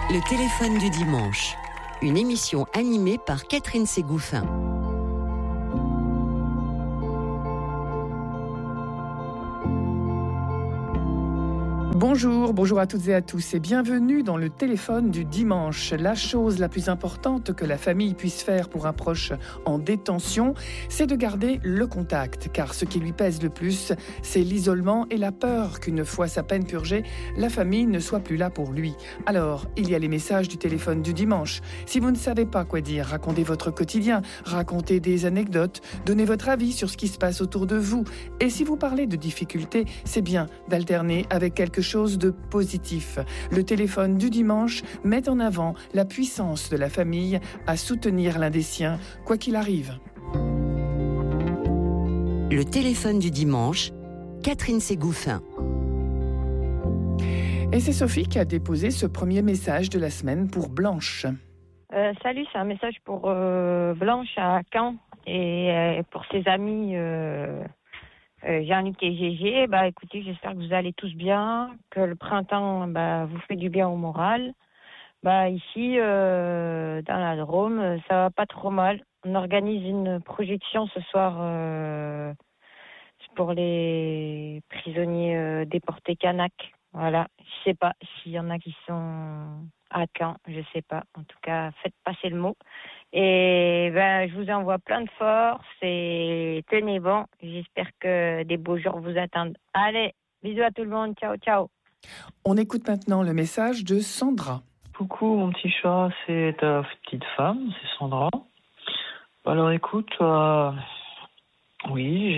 Le téléphone du dimanche, une émission animée par Catherine Ségouffin. Bonjour à toutes et à tous et bienvenue dans le téléphone du dimanche. La chose la plus importante que la famille puisse faire pour un proche en détention, c'est de garder le contact, car ce qui lui pèse le plus, c'est l'isolement et la peur qu'une fois sa peine purgée, la famille ne soit plus là pour lui. Alors, il y a les messages du téléphone du dimanche. Si vous ne savez pas quoi dire, racontez votre quotidien, racontez des anecdotes, donnez votre avis sur ce qui se passe autour de vous. Et si vous parlez de difficultés, c'est bien d'alterner avec quelque chose de positif. Le téléphone du dimanche met en avant la puissance de la famille à soutenir l'un des siens, quoi qu'il arrive. Le téléphone du dimanche, Catherine Ségouffin. Et c'est Sophie qui a déposé ce premier message de la semaine pour Blanche. Salut, c'est un message pour Blanche à Caen et pour ses amis Jean-Luc et Gégé. Écoutez, j'espère que vous allez tous bien, que le printemps vous fait du bien au moral. Ici, dans la Drôme, ça va pas trop mal. On organise une projection ce soir pour les prisonniers déportés Kanak. Voilà, je sais pas s'il y en a qui sont à Caen, je sais pas. En tout cas, faites passer le mot. Et je vous envoie plein de force et tenez bon. J'espère que des beaux jours vous attendent. Allez, bisous à tout le monde. Ciao, ciao. On écoute maintenant le message de Sandra. Coucou mon petit chat, c'est ta petite femme, c'est Sandra. Alors écoute, oui,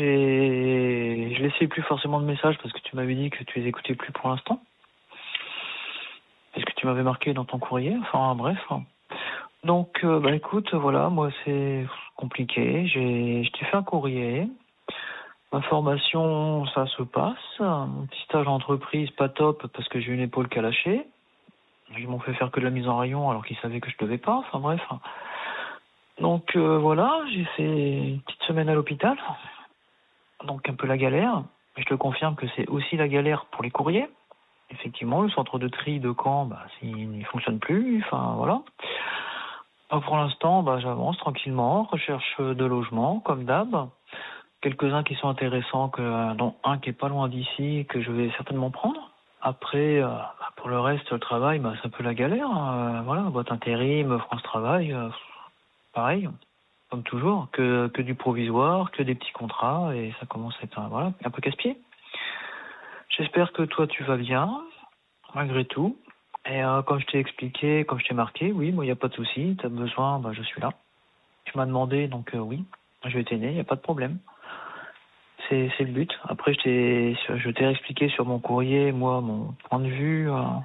je laissais plus forcément de messages parce que tu m'avais dit que tu les écoutais plus pour l'instant. C'est ce que tu m'avais marqué dans ton courrier, enfin bref. Donc écoute, voilà, moi c'est compliqué, je t'ai fait un courrier. Ma formation, ça se passe. Mon petit stage d'entreprise, pas top parce que j'ai une épaule qui a lâché. Ils m'ont fait faire que de la mise en rayon alors qu'ils savaient que je devais pas, enfin bref. Donc voilà, j'ai fait une petite semaine à l'hôpital. Donc un peu la galère. Mais je te confirme que c'est aussi la galère pour les courriers. Effectivement, le centre de tri de Caen, il ne fonctionne plus, enfin voilà. Pour l'instant, j'avance tranquillement, recherche de logement, comme d'hab. Quelques-uns qui sont intéressants, dont un qui est pas loin d'ici, que je vais certainement prendre. Après, pour le reste, le travail, c'est un peu la galère. Voilà, boîte intérim, France Travail, pareil, comme toujours, que du provisoire, que des petits contrats, et ça commence à être un peu casse-pied. J'espère que toi, tu vas bien, malgré tout. Et comme je t'ai expliqué, comme je t'ai marqué, oui, moi, il n'y a pas de souci. Tu as besoin, je suis là. Tu m'as demandé, donc oui, je vais t'aider, il n'y a pas de problème. C'est le but. Après, je t'ai expliqué sur mon courrier, moi, mon point de vue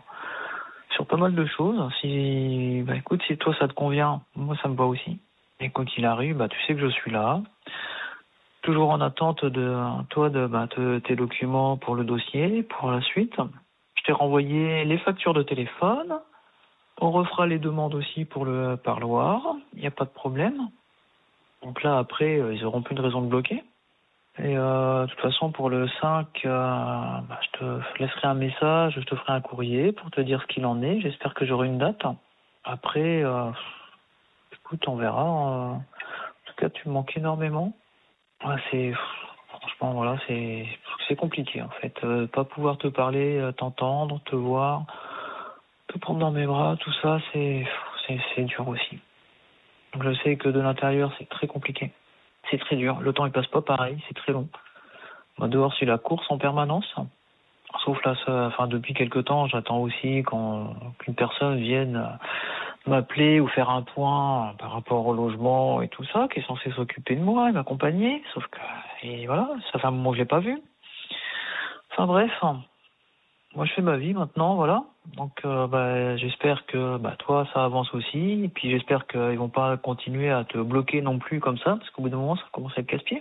sur pas mal de choses. Si toi, ça te convient, moi, ça me va aussi. Et quoi qu'il arrive, tu sais que je suis là. Toujours en attente de toi, de tes documents pour le dossier, pour la suite. Je t'ai renvoyé les factures de téléphone. On refera les demandes aussi pour le parloir. Il n'y a pas de problème. Donc là, après, ils n'auront plus de raison de bloquer. Et de toute façon, pour le 5, je te laisserai un message, je te ferai un courrier pour te dire ce qu'il en est. J'espère que j'aurai une date. Après, écoute, on verra. En tout cas, tu me manques énormément. Franchement, voilà, c'est compliqué en fait. Pas pouvoir te parler, t'entendre, te voir, te prendre dans mes bras, tout ça, c'est dur aussi. Donc je sais que de l'intérieur, c'est très compliqué. C'est très dur. Le temps, il passe pas pareil, c'est très long. Dehors, c'est la course en permanence. Sauf là, depuis quelque temps, j'attends aussi qu'une personne vienne m'appeler ou faire un point par rapport au logement et tout ça, qui est censé s'occuper de moi et m'accompagner. Sauf que, et voilà, ça fait un moment que je l'ai pas vu. Enfin bref, moi je fais ma vie maintenant, voilà. Donc j'espère que toi ça avance aussi. Et puis j'espère qu'ils vont pas continuer à te bloquer non plus comme ça, parce qu'au bout d'un moment ça commence à être casse-pied.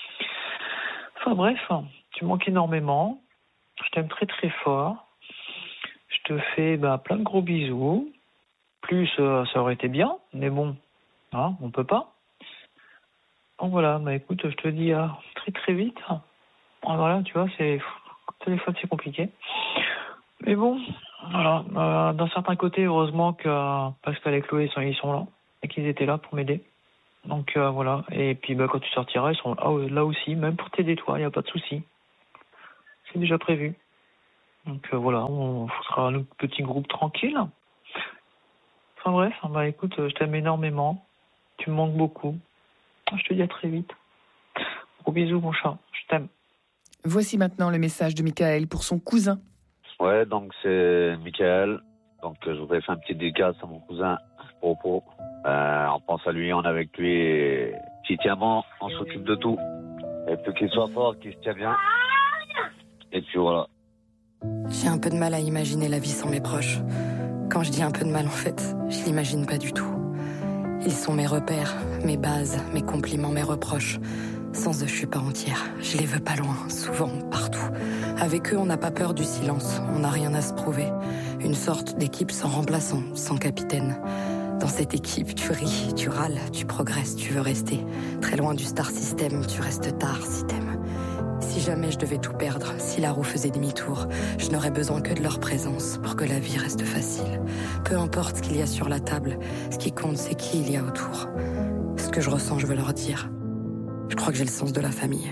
Enfin bref, tu manques énormément. Je t'aime très très fort. Je te fais plein de gros bisous. Plus ça aurait été bien, mais bon, on peut pas. Donc voilà, écoute, je te dis à très très vite. Voilà, tu vois, le téléphone c'est compliqué. Mais bon, Voilà. D'un certain côté, heureusement que Pascal et Chloé ils sont là et qu'ils étaient là pour m'aider. Donc voilà. Et puis quand tu sortiras, ils sont là aussi, même pour t'aider toi, il n'y a pas de souci. C'est déjà prévu. Donc voilà, on sera notre petit groupe tranquille. Enfin bref, écoute, je t'aime énormément. Tu me manques beaucoup. Je te dis à très vite. Gros bisous mon chat, je t'aime. Voici maintenant le message de Michael pour son cousin. Ouais, donc c'est Michael. Donc je voudrais faire un petit dédicace à mon cousin Popo. On pense à lui, on est avec lui. Et s'il tient bon, on s'occupe de tout. Et puis qu'il soit fort, qu'il se tient bien. Et puis voilà. J'ai un peu de mal à imaginer la vie sans mes proches. Quand je dis un peu de mal, en fait, je l'imagine pas du tout. Ils sont mes repères, mes bases, mes compliments, mes reproches. Sans eux, je suis pas entière. Je les veux pas loin, souvent, partout. Avec eux, on n'a pas peur du silence. On n'a rien à se prouver. Une sorte d'équipe sans remplaçant, sans capitaine. Dans cette équipe, tu ris, tu râles, tu progresses, tu veux rester. Très loin du star system, tu restes tard si t'aimes. Si jamais je devais tout perdre, si la roue faisait demi-tour, je n'aurais besoin que de leur présence pour que la vie reste facile. Peu importe ce qu'il y a sur la table, ce qui compte, c'est qui il y a autour. Ce que je ressens, je veux leur dire. Je crois que j'ai le sens de la famille.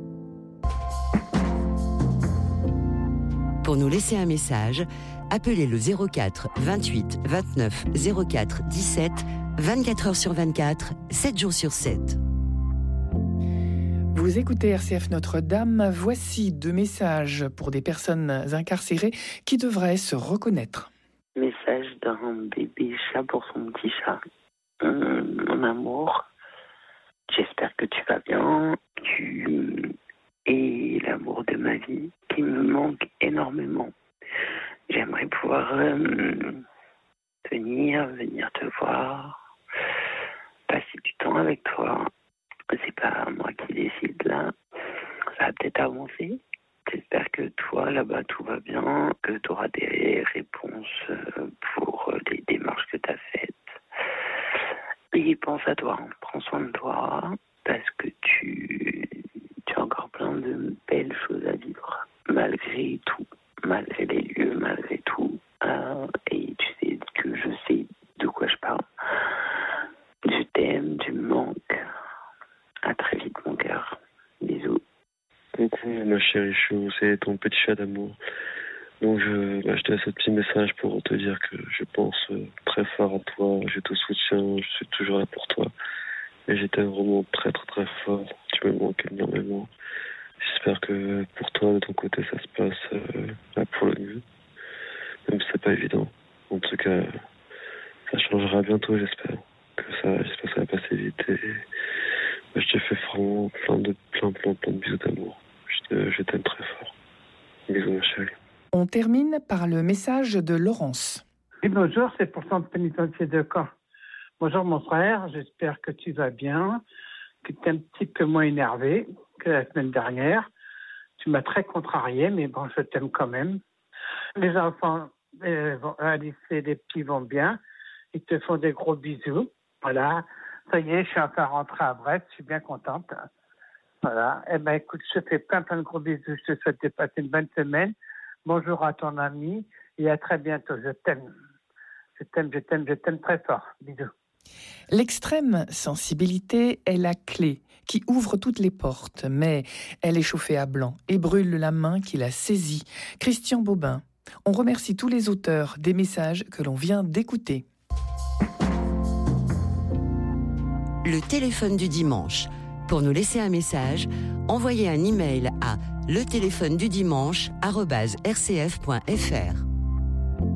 Pour nous laisser un message, appelez le 04 28 29 04 17, 24 heures sur 24, 7 jours sur 7. Vous écoutez RCF Notre-Dame. Voici 2 messages pour des personnes incarcérées qui devraient se reconnaître. Message d'un bébé chat pour son petit chat. Mon amour, j'espère que tu vas bien. Tu es l'amour de ma vie qui me manque énormément. J'aimerais pouvoir venir te voir, passer du temps avec toi. C'est pas moi qui décide là. Ça va peut-être avancer. J'espère que toi, là-bas, tout va bien, que tu auras des réponses pour les démarches que tu as faites. Et pense à toi, prends soin de toi, parce que tu as encore plein de belles choses à vivre, malgré tout, malgré les lieux, malgré tout. Et tu sais que je sais de quoi je parle. Je t'aime, tu me manques. À très vite, mon cœur. Bisous. Coucou, ma chérie chou, c'est ton petit chat d'amour. Donc, je te laisse un petit message pour te dire que je pense très fort à toi, je te soutiens, je suis toujours là pour toi. Et je t'aime vraiment très, très, très fort. Tu me manques énormément. J'espère que pour toi, de ton côté, ça se passe pour le mieux. Même si c'est pas évident. En tout cas, ça changera bientôt, j'espère. J'espère que ça va passer vite. Et je te fais vraiment plein de bisous d'amour. Je t'aime très fort. Bisous, ma chérie. On termine par le message de Laurence. Oui, bonjour, c'est pour centre pénitentiaire de Caen. Bonjour mon frère, j'espère que tu vas bien, que tu es un petit peu moins énervé que la semaine dernière. Tu m'as très contrarié, mais bon, je t'aime quand même. Les enfants à lycée, les petits vont bien. Ils te font des gros bisous. Voilà, ça y est, je suis enfin rentrée à Brest, je suis bien contente. Voilà, eh ben écoute, je te fais plein de gros bisous. Je te souhaite de passer une bonne semaine. Bonjour à ton ami et à très bientôt. Je t'aime. Je t'aime très fort. Bisous. L'extrême sensibilité est la clé qui ouvre toutes les portes, mais elle est chauffée à blanc et brûle la main qui la saisit. Christian Bobin. On remercie tous les auteurs des messages que l'on vient d'écouter. Le téléphone du dimanche. Pour nous laisser un message, envoyez un email à letélephonedudimanche@rcf.fr.